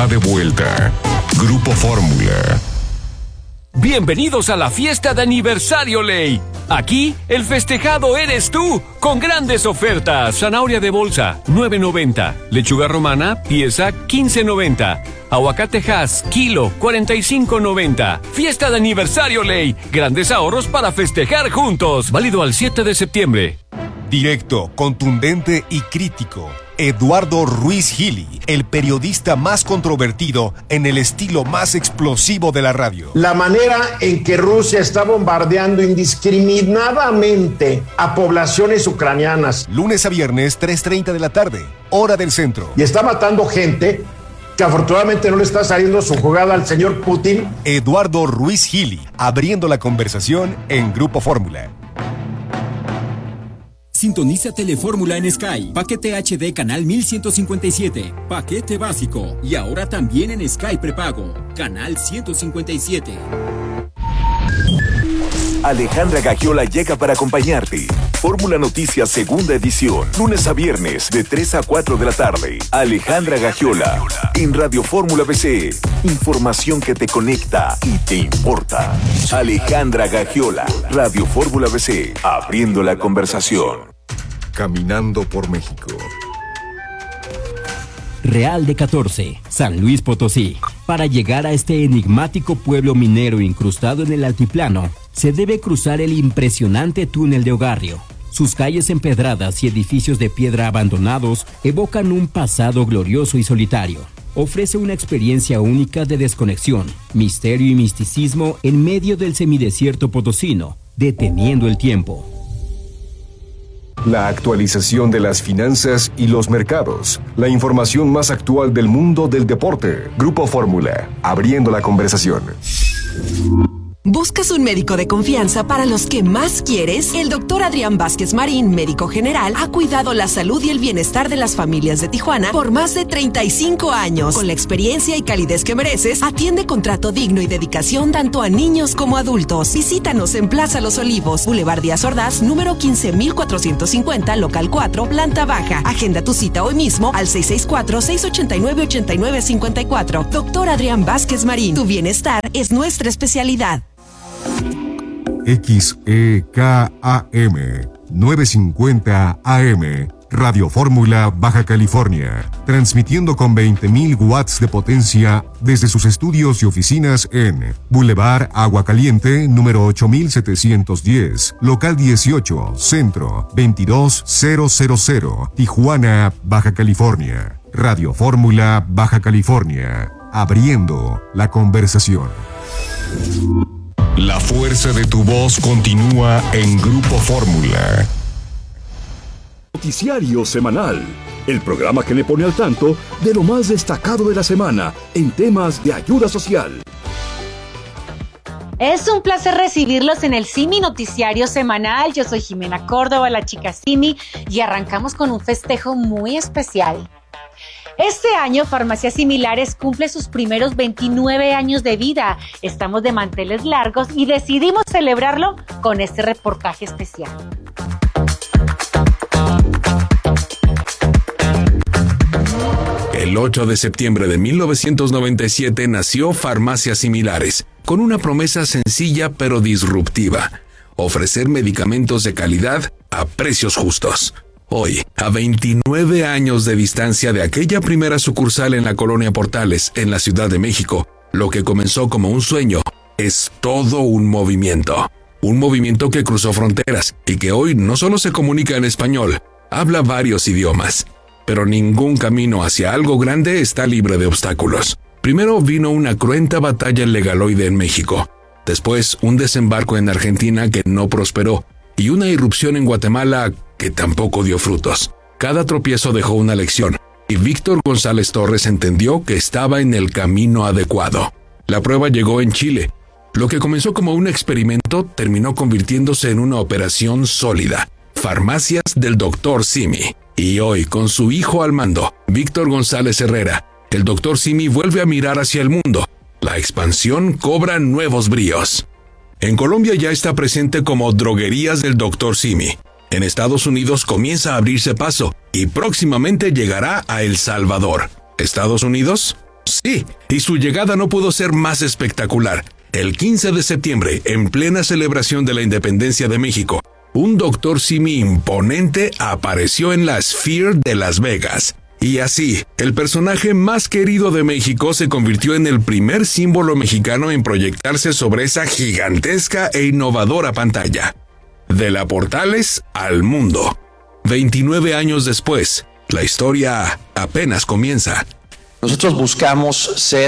está de vuelta. Grupo Fórmula. Bienvenidos a la fiesta de aniversario Ley. Aquí, el festejado eres tú, con grandes ofertas. Zanahoria de bolsa, $9.90. Lechuga romana, pieza, $15.90. Aguacate Hass, kilo, $45.90. Fiesta de aniversario Ley. Grandes ahorros para festejar juntos. Válido al 7 de septiembre. Directo, contundente y crítico. Eduardo Ruiz Gili, el periodista más controvertido en el estilo más explosivo de la radio. La manera en que Rusia está bombardeando indiscriminadamente a poblaciones ucranianas. Lunes a viernes, 3:30 de la tarde, hora del centro. Y está matando gente que afortunadamente no le está saliendo su jugada al señor Putin. Eduardo Ruiz Gili, abriendo la conversación en Grupo Fórmula. Sintoniza Telefórmula en Sky. Paquete HD canal 1157. Paquete básico. Y ahora también en Sky prepago. Canal 157. Alejandra Gagiola llega para acompañarte. Fórmula Noticias segunda edición. Lunes a viernes de 3 a 4 de la tarde. Alejandra Gagiola. En Radio Fórmula BC. Información que te conecta y te importa. Alejandra Gagiola. Radio Fórmula BC. Abriendo la conversación. Caminando por México. Real de 14, San Luis Potosí. Para llegar a este enigmático pueblo minero incrustado en el altiplano, se debe cruzar el impresionante túnel de Ogarrio. Sus calles empedradas y edificios de piedra abandonados evocan un pasado glorioso y solitario. Ofrece una experiencia única de desconexión, misterio y misticismo en medio del semidesierto potosino, deteniendo el tiempo. La actualización de las finanzas y los mercados. La información más actual del mundo del deporte. Grupo Fórmula, abriendo la conversación. ¿Buscas un médico de confianza para los que más quieres? El doctor Adrián Vázquez Marín, médico general, ha cuidado la salud y el bienestar de las familias de Tijuana por más de 35 años. Con la experiencia y calidez que mereces, atiende con trato digno y dedicación tanto a niños como adultos. Visítanos en Plaza Los Olivos, Boulevard Díaz Ordaz, número 15450, local 4, planta baja. Agenda tu cita hoy mismo al 664-689-8954. Doctor Adrián Vázquez Marín, tu bienestar es nuestra especialidad. XEKAM 950 AM, Radio Fórmula, Baja California, transmitiendo con 20.000 watts de potencia desde sus estudios y oficinas en Boulevard Agua Caliente, número 8710, local 18, centro 22000, Tijuana, Baja California. Radio Fórmula, Baja California, abriendo la conversación. La fuerza de tu voz continúa en Grupo Fórmula. Noticiario semanal, el programa que le pone al tanto de lo más destacado de la semana en temas de ayuda social. Es un placer recibirlos en el Simi Noticiario Semanal. Yo soy Jimena Córdoba, la chica Simi, y arrancamos con un festejo muy especial. Este año, Farmacias Similares cumple sus primeros 29 años de vida. Estamos de manteles largos y decidimos celebrarlo con este reportaje especial. El 8 de septiembre de 1997 nació Farmacias Similares, con una promesa sencilla pero disruptiva: ofrecer medicamentos de calidad a precios justos. Hoy, a 29 años de distancia de aquella primera sucursal en la colonia Portales, en la Ciudad de México, lo que comenzó como un sueño es todo un movimiento. Un movimiento que cruzó fronteras y que hoy no solo se comunica en español, habla varios idiomas. Pero ningún camino hacia algo grande está libre de obstáculos. Primero vino una cruenta batalla legaloide en México. Después, un desembarco en Argentina que no prosperó. Y una irrupción en Guatemala que tampoco dio frutos. Cada tropiezo dejó una lección, y Víctor González Torres entendió que estaba en el camino adecuado. La prueba llegó en Chile. Lo que comenzó como un experimento terminó convirtiéndose en una operación sólida. Farmacias del Dr. Simi. Y hoy, con su hijo al mando, Víctor González Herrera, el Dr. Simi vuelve a mirar hacia el mundo. La expansión cobra nuevos bríos. En Colombia ya está presente como Droguerías del Dr. Simi. En Estados Unidos comienza a abrirse paso y próximamente llegará a El Salvador. ¿Estados Unidos? Sí, y su llegada no pudo ser más espectacular. El 15 de septiembre, en plena celebración de la independencia de México, un Dr. Simi imponente apareció en la Sphere de Las Vegas. Y así, el personaje más querido de México se convirtió en el primer símbolo mexicano en proyectarse sobre esa gigantesca e innovadora pantalla. De la Portales al mundo. 29 años después, la historia apenas comienza. Nosotros buscamos ser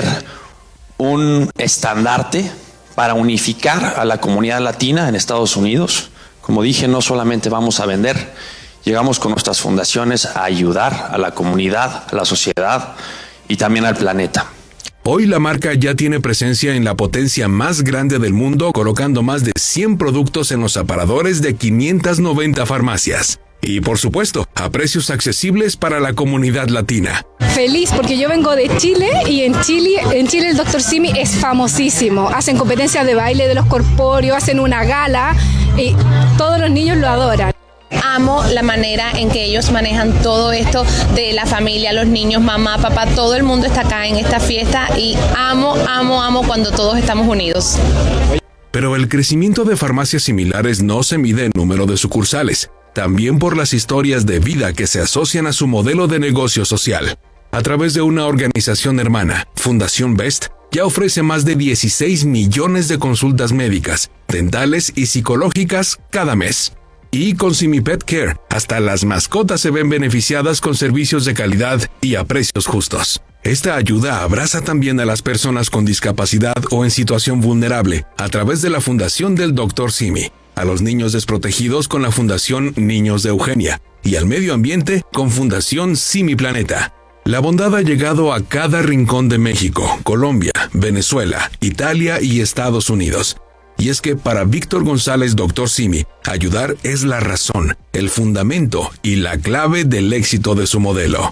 un estandarte para unificar a la comunidad latina en Estados Unidos. Como dije, no solamente vamos a vender, llegamos con nuestras fundaciones a ayudar a la comunidad, a la sociedad y también al planeta. Hoy la marca ya tiene presencia en la potencia más grande del mundo, colocando más de 100 productos en los aparadores de 590 farmacias. Y por supuesto, a precios accesibles para la comunidad latina. Feliz porque yo vengo de Chile y en Chile el Dr. Simi es famosísimo. Hacen competencias de baile de los corpóreos, hacen una gala y todos los niños lo adoran. Amo la manera en que ellos manejan todo esto de la familia, los niños, mamá, papá, todo el mundo está acá en esta fiesta y amo cuando todos estamos unidos. Pero el crecimiento de farmacias similares no se mide en número de sucursales, también por las historias de vida que se asocian a su modelo de negocio social. A través de una organización hermana, Fundación Best, ya ofrece más de 16 millones de consultas médicas, dentales y psicológicas cada mes. Y con Simi Pet Care, hasta las mascotas se ven beneficiadas con servicios de calidad y a precios justos. Esta ayuda abraza también a las personas con discapacidad o en situación vulnerable a través de la Fundación del Dr. Simi, a los niños desprotegidos con la Fundación Niños de Eugenia y al medio ambiente con Fundación Simi Planeta. La bondad ha llegado a cada rincón de México, Colombia, Venezuela, Italia y Estados Unidos. Y es que para Víctor González, Dr. Simi, ayudar es la razón, el fundamento y la clave del éxito de su modelo.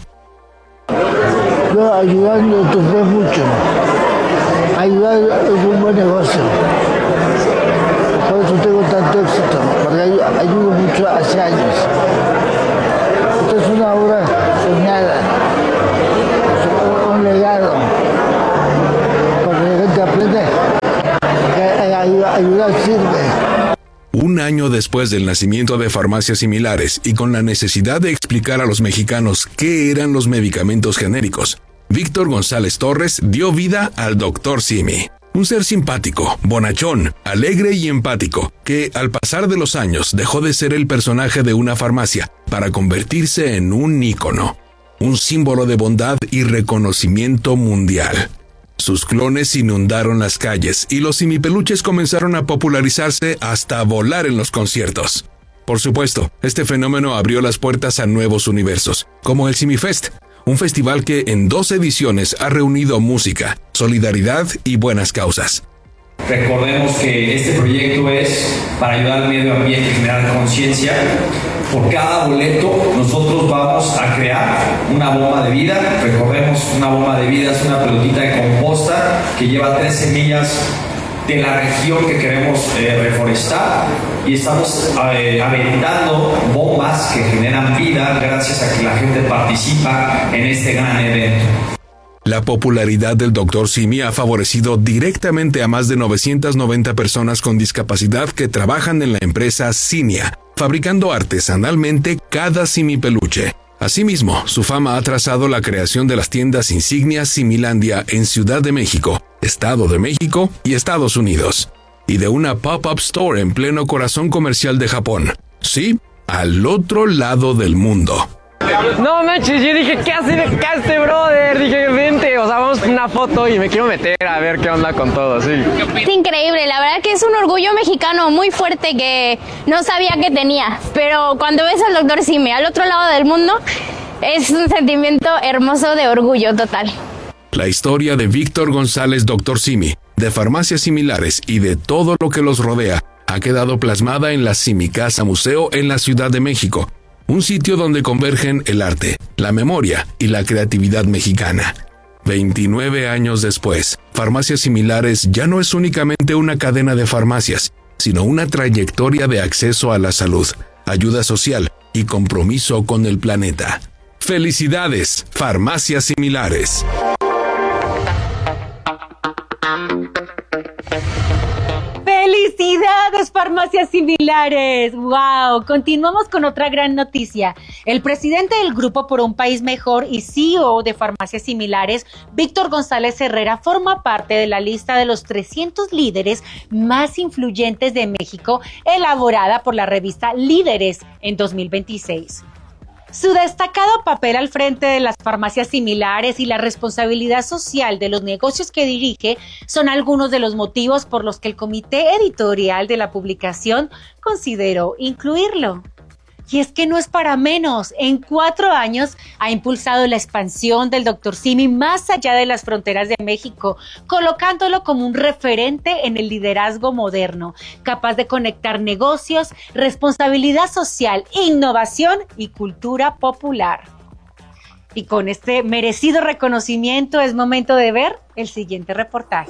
Yo ayudando tuve mucho. Ayudar es un buen negocio. Por eso tengo tanto éxito, porque ayudo mucho hace años. Esto es una obra soñada, un legado, porque la gente aprende que ayudar sirve. Un año después del nacimiento de farmacias similares y con la necesidad de explicar a los mexicanos qué eran los medicamentos genéricos, Víctor González Torres dio vida al Dr. Simi. Un ser simpático, bonachón, alegre y empático, que al pasar de los años dejó de ser el personaje de una farmacia para convertirse en un ícono, un símbolo de bondad y reconocimiento mundial. Sus clones inundaron las calles y los simipeluches comenzaron a popularizarse hasta volar en los conciertos. Por supuesto, este fenómeno abrió las puertas a nuevos universos, como el Simifest, un festival que en 2 ediciones ha reunido música, solidaridad y buenas causas. Recordemos que este proyecto es para ayudar al medio ambiente y generar conciencia. Por cada boleto nosotros vamos a crear una bomba de vida. Recordemos, una bomba de vida es una pelotita de composta que lleva 3 semillas de la región que queremos reforestar y estamos aventando bombas que generan vida gracias a que la gente participa en este gran evento. La popularidad del Dr. Simi ha favorecido directamente a más de 990 personas con discapacidad que trabajan en la empresa Cinia, fabricando artesanalmente cada simipeluche. Asimismo, su fama ha trazado la creación de las tiendas insignias Similandia en Ciudad de México, Estado de México y Estados Unidos, y de una pop-up store en pleno corazón comercial de Japón. Sí, al otro lado del mundo. No manches, yo dije, ¿qué hace acá este brother? Dije, vente, o sea, vamos a una foto y me quiero meter a ver qué onda con todo, sí. Es increíble, la verdad que es un orgullo mexicano muy fuerte que no sabía que tenía, pero cuando ves al Dr. Simi al otro lado del mundo, es un sentimiento hermoso de orgullo total. La historia de Víctor González, Dr. Simi, de farmacias similares y de todo lo que los rodea, ha quedado plasmada en la Simicasa Museo en la Ciudad de México, un sitio donde convergen el arte, la memoria y la creatividad mexicana. 29 años después, Farmacias Similares ya no es únicamente una cadena de farmacias, sino una trayectoria de acceso a la salud, ayuda social y compromiso con el planeta. ¡Felicidades, Farmacias Similares! farmacias similares. ¡Wow! Continuamos con otra gran noticia. El presidente del Grupo por un País Mejor y CEO de Farmacias Similares, Víctor González Herrera, forma parte de la lista de los 300 líderes más influyentes de México, elaborada por la revista Líderes en 2026. Su destacado papel al frente de las farmacias similares y la responsabilidad social de los negocios que dirige son algunos de los motivos por los que el comité editorial de la publicación consideró incluirlo. Y es que no es para menos. En 4 años ha impulsado la expansión del Dr. Simi más allá de las fronteras de México, colocándolo como un referente en el liderazgo moderno, capaz de conectar negocios, responsabilidad social, innovación y cultura popular. Y con este merecido reconocimiento es momento de ver el siguiente reportaje.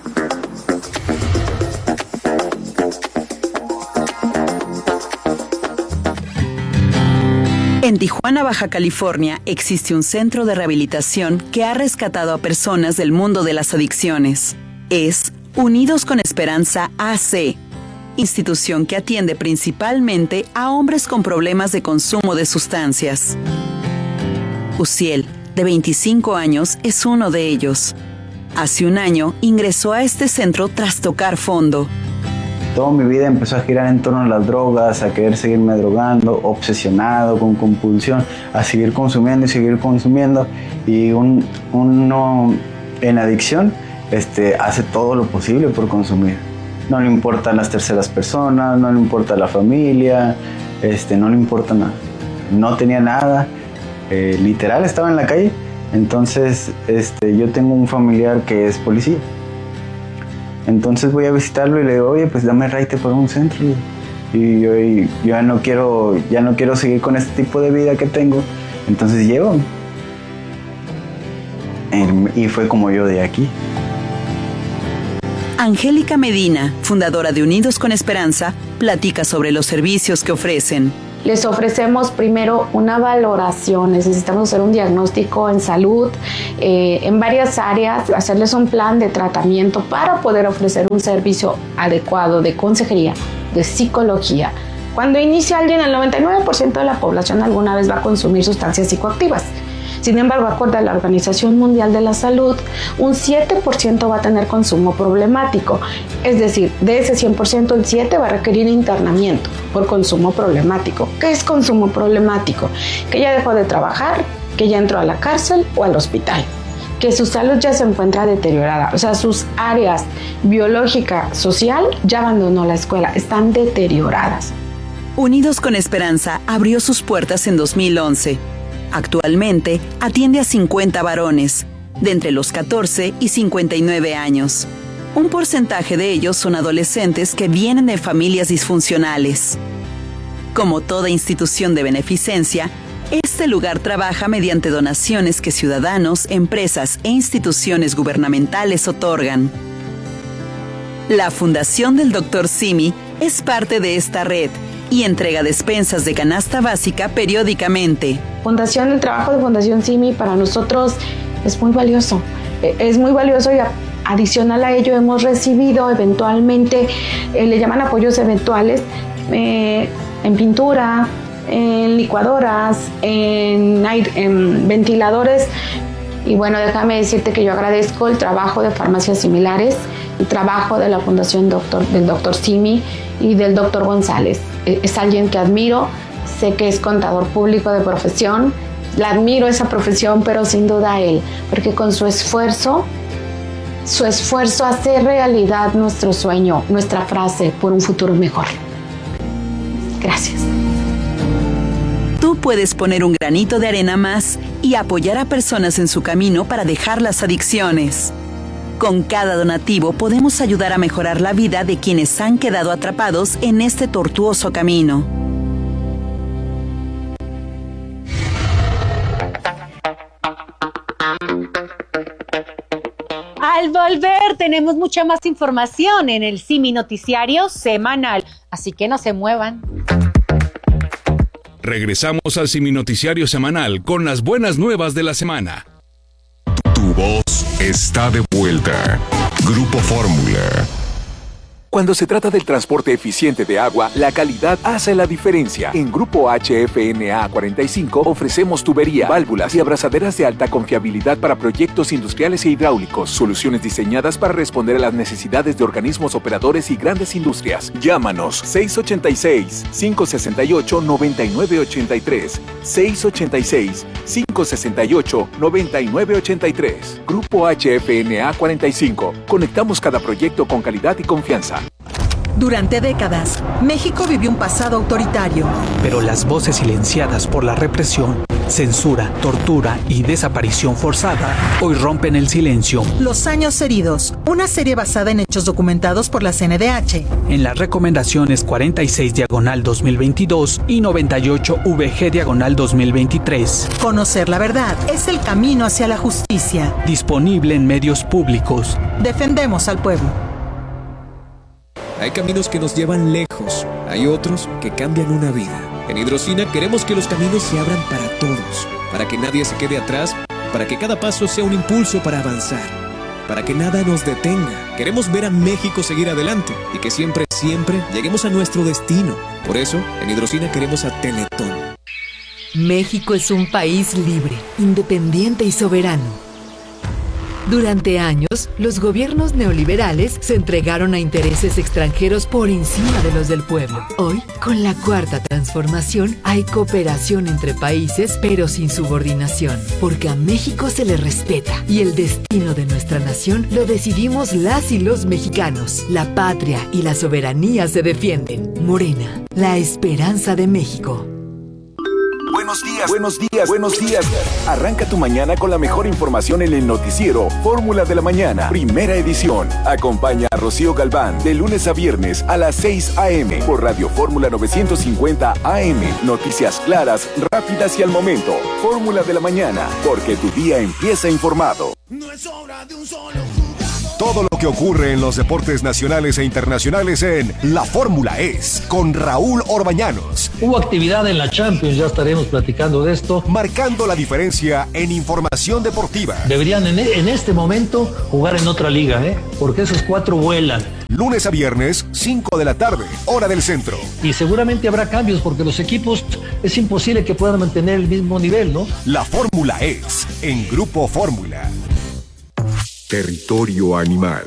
En Tijuana, Baja California, existe un centro de rehabilitación que ha rescatado a personas del mundo de las adicciones. Es Unidos con Esperanza AC, institución que atiende principalmente a hombres con problemas de consumo de sustancias. Uciel, de 25 años, es uno de ellos. Hace un año ingresó a este centro tras tocar fondo. Toda mi vida empezó a girar en torno a las drogas, a querer seguirme drogando, obsesionado, con compulsión, a seguir consumiendo y seguir consumiendo. Y uno en adicción hace todo lo posible por consumir. No le importan las terceras personas, no le importa la familia, no le importa nada. No tenía nada, literal estaba en la calle. Entonces yo tengo un familiar que es policía. Entonces voy a visitarlo y le digo, oye, pues dame raite para un centro. Y yo ya no quiero seguir con este tipo de vida que tengo. Entonces llevo. Y fue como yo de aquí. Angélica Medina, fundadora de Unidos con Esperanza, platica sobre los servicios que ofrecen. Les ofrecemos primero una valoración, necesitamos hacer un diagnóstico en salud, en varias áreas, hacerles un plan de tratamiento para poder ofrecer un servicio adecuado de consejería, de psicología. Cuando inicia alguien, el 99% de la población alguna vez va a consumir sustancias psicoactivas. Sin embargo, acorde a la Organización Mundial de la Salud, un 7% va a tener consumo problemático. Es decir, de ese 100%, el 7% va a requerir internamiento por consumo problemático. ¿Qué es consumo problemático? Que ya dejó de trabajar, que ya entró a la cárcel o al hospital, que su salud ya se encuentra deteriorada. O sea, sus áreas biológica, social, ya abandonó la escuela, están deterioradas. Unidos con Esperanza abrió sus puertas en 2011. Actualmente atiende a 50 varones, de entre los 14 y 59 años. Un porcentaje de ellos son adolescentes que vienen de familias disfuncionales. Como toda institución de beneficencia, este lugar trabaja mediante donaciones que ciudadanos, empresas e instituciones gubernamentales otorgan. La Fundación del Dr. Simi es parte de esta red y entrega despensas de canasta básica periódicamente. El trabajo de Fundación Simi para nosotros es muy valioso. Es muy valioso y adicional a ello hemos recibido eventualmente, le llaman apoyos eventuales, en pintura, en licuadoras, en ventiladores. Y bueno, déjame decirte que yo agradezco el trabajo de Farmacias Similares, el trabajo de la Fundación del Dr. Simi y del Dr. González. Es alguien que admiro, sé que es contador público de profesión, la admiro esa profesión, pero sin duda a él, porque con su esfuerzo hace realidad nuestro sueño, nuestra frase, por un futuro mejor. Gracias. Tú puedes poner un granito de arena más y apoyar a personas en su camino para dejar las adicciones. Con cada donativo podemos ayudar a mejorar la vida de quienes han quedado atrapados en este tortuoso camino. Al volver tenemos mucha más información en el Simi Noticiario Semanal, así que no se muevan. Regresamos al Simi Noticiario Semanal con las buenas nuevas de la semana. Tu voz está de vuelta. Grupo Fórmula. Cuando se trata del transporte eficiente de agua, la calidad hace la diferencia. En Grupo HFNA 45 ofrecemos tubería, válvulas y abrazaderas de alta confiabilidad para proyectos industriales e hidráulicos. Soluciones diseñadas para responder a las necesidades de organismos operadores y grandes industrias. Llámanos 686-568-9983. 686-568-9983. Grupo HFNA 45. Conectamos cada proyecto con calidad y confianza. Durante décadas, México vivió un pasado autoritario. Pero las voces silenciadas por la represión, censura, tortura y desaparición forzada hoy rompen el silencio. Los años heridos, una serie basada en hechos documentados por la CNDH. En las recomendaciones 46/2022 y 98/VG/2023. Conocer la verdad es el camino hacia la justicia. Disponible en medios públicos. Defendemos al pueblo. Hay caminos que nos llevan lejos, hay otros que cambian una vida. En Hidrocina queremos que los caminos se abran para todos, para que nadie se quede atrás, para que cada paso sea un impulso para avanzar, para que nada nos detenga. Queremos ver a México seguir adelante y que siempre, siempre lleguemos a nuestro destino. Por eso, en Hidrocina queremos a Teletón. México es un país libre, independiente y soberano. Durante años, los gobiernos neoliberales se entregaron a intereses extranjeros por encima de los del pueblo. Hoy, con la Cuarta Transformación, hay cooperación entre países, pero sin subordinación, porque a México se le respeta y el destino de nuestra nación lo decidimos las y los mexicanos. La patria y la soberanía se defienden. Morena, la esperanza de México. Buenos días, buenos días, buenos días. Arranca tu mañana con la mejor información en el noticiero Fórmula de la Mañana, primera edición. Acompaña a Rocío Galván de lunes a viernes a las 6 a.m. por Radio Fórmula 950 AM. Noticias claras, rápidas y al momento. Fórmula de la Mañana, porque tu día empieza informado. No es obra de un solo. Todo lo que ocurre en los deportes nacionales e internacionales en La Fórmula Es, con Raúl Orbañanos. Hubo actividad en la Champions, ya estaremos platicando de esto. Marcando la diferencia en información deportiva. Deberían en este momento jugar en otra liga, porque esos 4 vuelan. Lunes a viernes, 5 de la tarde, hora del centro. Y seguramente habrá cambios porque los equipos es imposible que puedan mantener el mismo nivel, ¿no? La Fórmula Es, en Grupo Fórmula. Territorio animal.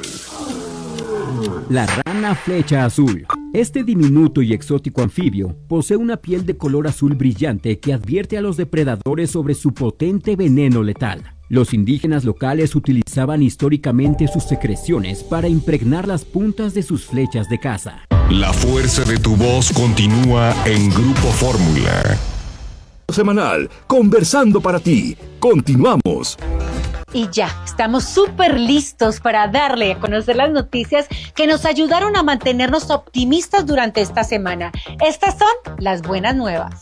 La rana flecha azul. Este diminuto y exótico anfibio posee una piel de color azul brillante que advierte a los depredadores sobre su potente veneno letal. Los indígenas locales utilizaban históricamente sus secreciones para impregnar las puntas de sus flechas de caza. La fuerza de tu voz continúa en Grupo Fórmula. Semanal, conversando para ti. Continuamos. Y ya, estamos súper listos para darle a conocer las noticias que nos ayudaron a mantenernos optimistas durante esta semana. Estas son las buenas nuevas.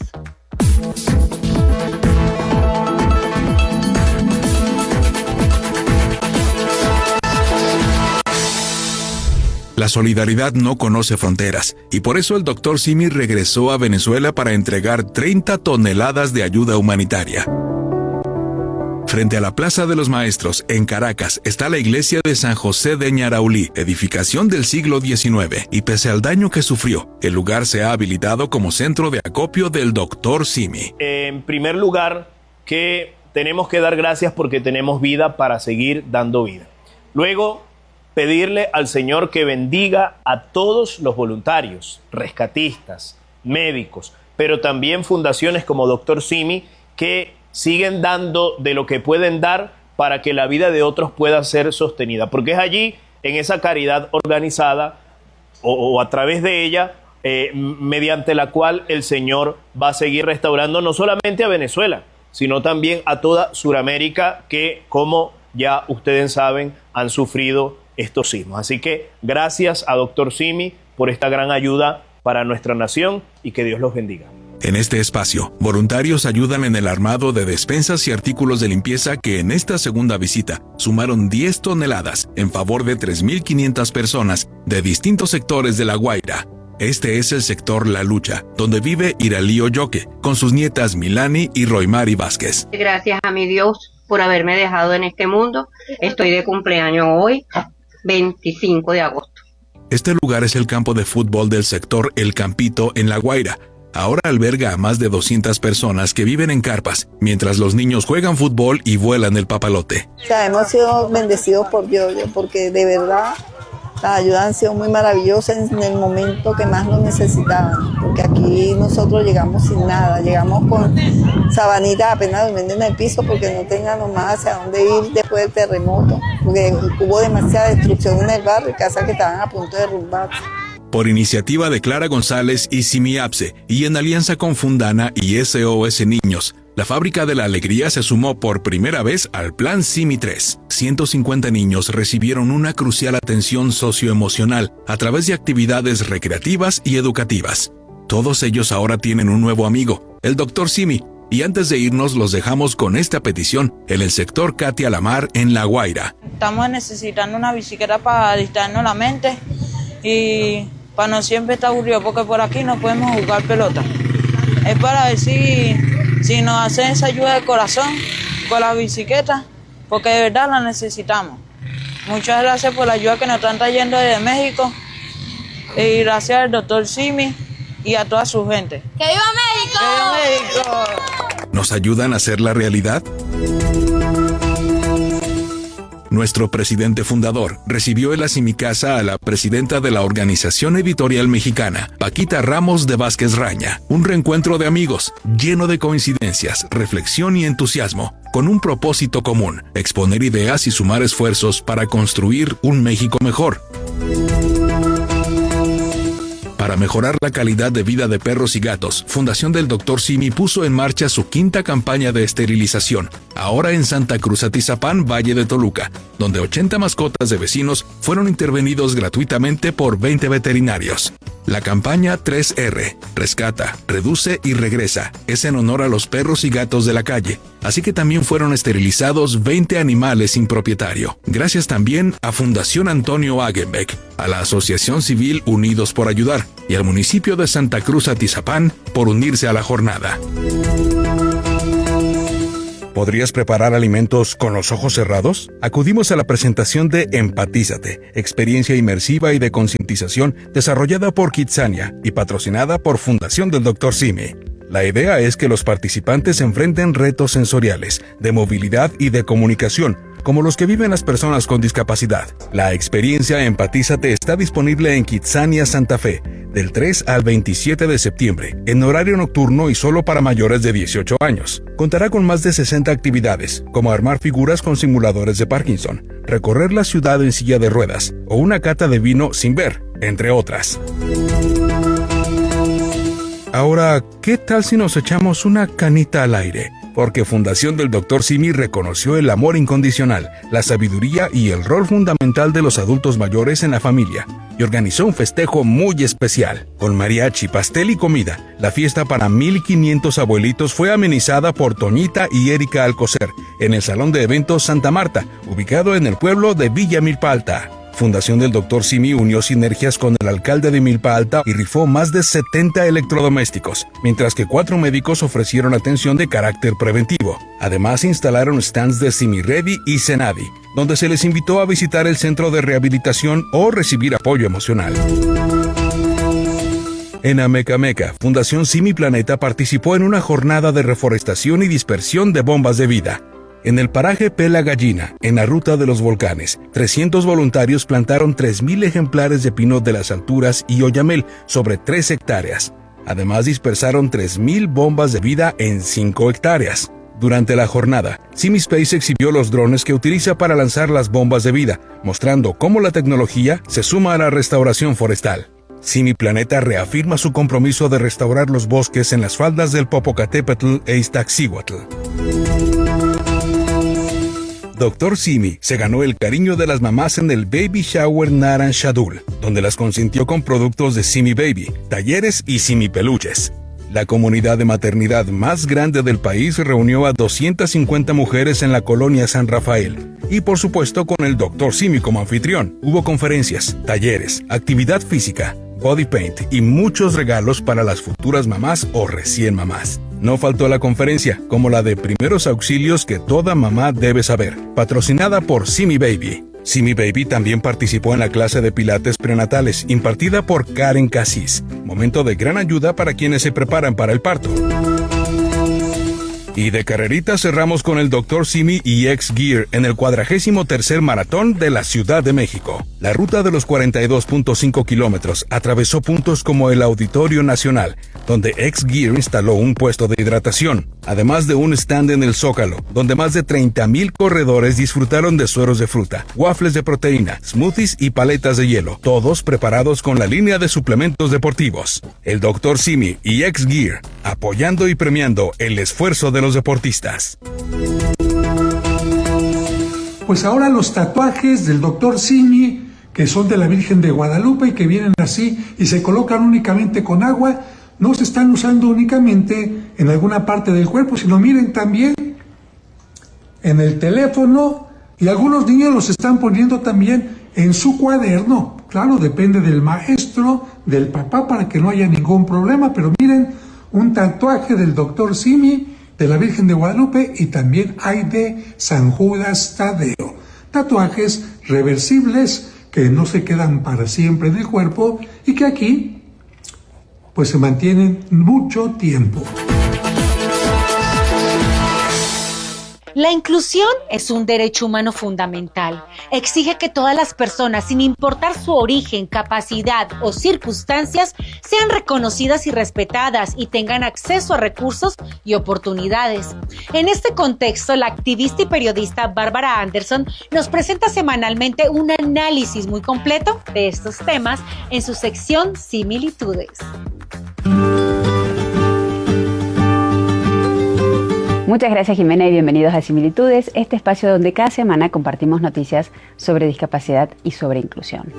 La solidaridad no conoce fronteras, y por eso el Dr. Simi regresó a Venezuela para entregar 30 toneladas de ayuda humanitaria. Frente a la Plaza de los Maestros, en Caracas, está la iglesia de San José de Ñaraulí, edificación del siglo XIX, y pese al daño que sufrió, el lugar se ha habilitado como centro de acopio del Dr. Simi. En primer lugar, que tenemos que dar gracias porque tenemos vida para seguir dando vida. Luego, pedirle al Señor que bendiga a todos los voluntarios, rescatistas, médicos, pero también fundaciones como Dr. Simi, que siguen dando de lo que pueden dar para que la vida de otros pueda ser sostenida. Porque es allí, en esa caridad organizada o a través de ella, mediante la cual el Señor va a seguir restaurando no solamente a Venezuela, sino también a toda Sudamérica que, como ya ustedes saben, han sufrido estos sismos. Así que gracias a Dr. Simi por esta gran ayuda para nuestra nación y que Dios los bendiga. En este espacio, voluntarios ayudan en el armado de despensas y artículos de limpieza que en esta segunda visita sumaron 10 toneladas en favor de 3.500 personas de distintos sectores de La Guaira. Este es el sector La Lucha, donde vive Iralí Oyoque, con sus nietas Milani y Roymari Vázquez. Gracias a mi Dios por haberme dejado en este mundo. Estoy de cumpleaños hoy, 25 de agosto. Este lugar es el campo de fútbol del sector El Campito en La Guaira. Ahora alberga a más de 200 personas que viven en carpas, mientras los niños juegan fútbol y vuelan el papalote. O sea, hemos sido bendecidos por Dios, porque de verdad las ayudas han sido muy maravillosas en el momento que más lo necesitaban, porque aquí nosotros llegamos sin nada, llegamos con sabanitas apenas durmiendo en el piso porque no tenían nomás hacia dónde ir después del terremoto, porque hubo demasiada destrucción en el barrio, casas que estaban a punto de derrumbarse. Por iniciativa de Clara González y Simiapse, y en alianza con Fundana y SOS Niños, la Fábrica de la Alegría se sumó por primera vez al Plan Simi 3. 150 niños recibieron una crucial atención socioemocional a través de actividades recreativas y educativas. Todos ellos ahora tienen un nuevo amigo, el Dr. Simi, y antes de irnos los dejamos con esta petición en el sector Katia Lamar en La Guaira. Estamos necesitando una bicicleta para distraernos la mente y para no siempre estar aburrido, porque por aquí no podemos jugar pelota. Es para ver si nos hacen esa ayuda de corazón con la bicicleta, porque de verdad la necesitamos. Muchas gracias por la ayuda que nos están trayendo desde México y gracias al doctor Simi y a toda su gente. ¡Que viva México! ¡Que viva México! ¿Nos ayudan a hacer la realidad? Nuestro presidente fundador recibió en la Simicasa a la presidenta de la Organización Editorial Mexicana, Paquita Ramos de Vázquez Raña. Un reencuentro de amigos, lleno de coincidencias, reflexión y entusiasmo, con un propósito común: exponer ideas y sumar esfuerzos para construir un México mejor. Para mejorar la calidad de vida de perros y gatos, Fundación del Dr. Simi puso en marcha su 5ª campaña de esterilización, ahora en Santa Cruz Atizapán, Valle de Toluca, donde 80 mascotas de vecinos fueron intervenidos gratuitamente por 20 veterinarios. La campaña 3R, Rescata, Reduce y Regresa, es en honor a los perros y gatos de la calle, así que también fueron esterilizados 20 animales sin propietario. Gracias también a Fundación Antonio Agenbeck, a la Asociación Civil Unidos por Ayudar y al municipio de Santa Cruz Atizapán por unirse a la jornada. ¿Podrías preparar alimentos con los ojos cerrados? Acudimos a la presentación de Empatízate, experiencia inmersiva y de concientización desarrollada por Kitsania y patrocinada por Fundación del Dr. Simi. La idea es que los participantes enfrenten retos sensoriales, de movilidad y de comunicación, como los que viven las personas con discapacidad. La experiencia Empatízate está disponible en Kitsania Santa Fe, del 3 al 27 de septiembre, en horario nocturno y solo para mayores de 18 años. Contará con más de 60 actividades, como armar figuras con simuladores de Parkinson, recorrer la ciudad en silla de ruedas, o una cata de vino sin ver, entre otras. Ahora, ¿qué tal si nos echamos una canita al aire? Porque Fundación del Dr. Simi reconoció el amor incondicional, la sabiduría y el rol fundamental de los adultos mayores en la familia y organizó un festejo muy especial. Con mariachi, pastel y comida, la fiesta para 1,500 abuelitos fue amenizada por Toñita y Erika Alcocer en el Salón de Eventos Santa Marta, ubicado en el pueblo de Villa Milpa Alta. Fundación del Dr. Simi unió sinergias con el alcalde de Milpa Alta y rifó más de 70 electrodomésticos, mientras que 4 médicos ofrecieron atención de carácter preventivo. Además, instalaron stands de Simi Ready y Senadi, donde se les invitó a visitar el centro de rehabilitación o recibir apoyo emocional. En Amecameca, Fundación Simi Planeta participó en una jornada de reforestación y dispersión de bombas de vida. En el paraje Pela Gallina, en la ruta de los volcanes, 300 voluntarios plantaron 3,000 ejemplares de pino de las alturas y oyamel sobre 3 hectáreas. Además, dispersaron 3,000 bombas de vida en 5 hectáreas. Durante la jornada, SimiSpace exhibió los drones que utiliza para lanzar las bombas de vida, mostrando cómo la tecnología se suma a la restauración forestal. Simi Planeta reafirma su compromiso de restaurar los bosques en las faldas del Popocatépetl e Iztaccíhuatl. Dr. Simi se ganó el cariño de las mamás en el Baby Shower Naran Shadul, donde las consintió con productos de Simi Baby, talleres y Simi Peluches. La comunidad de maternidad más grande del país reunió a 250 mujeres en la colonia San Rafael. Y por supuesto con el Dr. Simi como anfitrión. Hubo conferencias, talleres, actividad física, body paint y muchos regalos para las futuras mamás o recién mamás. No faltó la conferencia, como la de primeros auxilios que toda mamá debe saber, patrocinada por Simi Baby. Simi Baby también participó en la clase de pilates prenatales impartida por Karen Cassis, momento de gran ayuda para quienes se preparan para el parto. Y de carrerita cerramos con el Dr. Simi y X Gear en el 43º maratón de la Ciudad de México. La ruta de los 42.5 kilómetros atravesó puntos como el Auditorio Nacional, donde X Gear instaló un puesto de hidratación, además de un stand en el Zócalo, donde más de 30,000 corredores disfrutaron de sueros de fruta, waffles de proteína, smoothies y paletas de hielo, todos preparados con la línea de suplementos deportivos. El Dr. Simi y X Gear, apoyando y premiando el esfuerzo de los deportistas. Pues ahora los tatuajes del Dr. Simi, que son de la Virgen de Guadalupe y que vienen así y se colocan únicamente con agua, no se están usando únicamente en alguna parte del cuerpo, sino miren también en el teléfono, y algunos niños los están poniendo también en su cuaderno. Claro, depende del maestro, del papá, para que no haya ningún problema, pero miren, un tatuaje del Dr. Simi, de la Virgen de Guadalupe, y también hay de San Judas Tadeo. Tatuajes reversibles que no se quedan para siempre en el cuerpo y que aquí pues se mantienen mucho tiempo. La inclusión es un derecho humano fundamental. Exige que todas las personas, sin importar su origen, capacidad o circunstancias, sean reconocidas y respetadas y tengan acceso a recursos y oportunidades. En este contexto, la activista y periodista Bárbara Anderson nos presenta semanalmente un análisis muy completo de estos temas en su sección Similitudes. Muchas gracias, Jimena, y bienvenidos a Similitudes, este espacio donde cada semana compartimos noticias sobre discapacidad y sobre inclusión.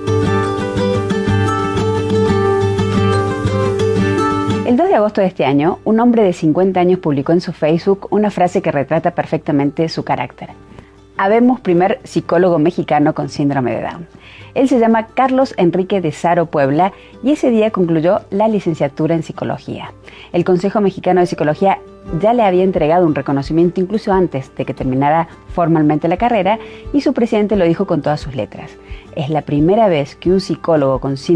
El 2 de agosto de este año, un hombre de 50 años publicó en su Facebook una frase que retrata perfectamente su carácter. Habemos primer psicólogo mexicano con síndrome de Down. Él se llama Carlos Enrique de Saro Puebla y ese día concluyó la licenciatura en psicología. El Consejo Mexicano de Psicología ya le había entregado un reconocimiento incluso antes de que terminara formalmente la carrera y su presidente lo dijo con todas sus letras. Es la primera vez que un psicólogo con síndrome